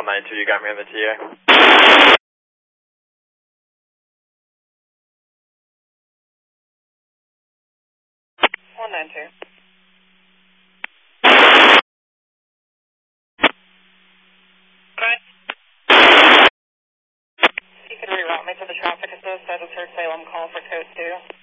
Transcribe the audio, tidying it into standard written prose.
192, you got me on the TA. 192. Good. You could reroute me to the traffic assist. I just heard Salem call for code 2.